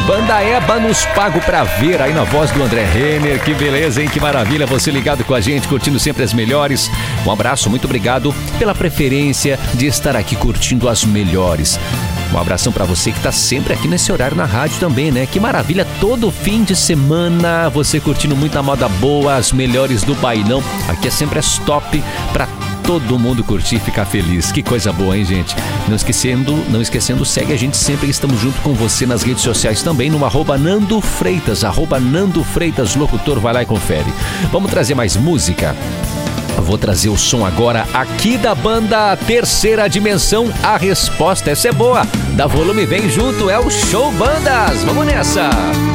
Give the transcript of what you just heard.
Banda Ébanos, Pago Pra Ver, aí na voz do André Renner. Que beleza, hein? Que maravilha você ligado com a gente, curtindo sempre as melhores. Um abraço, muito obrigado pela preferência de estar aqui curtindo as melhores. Um abração pra você que tá sempre aqui nesse horário na rádio também, né? Que maravilha, todo fim de semana você curtindo muita moda boa, as melhores do bailão. Aqui é sempre as top pra todo mundo curtir e ficar feliz. Que coisa boa, hein, gente? Não esquecendo, segue a gente sempre. Estamos junto com você nas redes sociais também, no @Nando Freitas, @Nando Freitas Locutor. Vai lá e confere. Vamos trazer mais música? Eu vou trazer o som agora aqui da banda Terceira Dimensão. A resposta, essa é boa. Dá volume, vem junto, é o Show Bandas. Vamos nessa!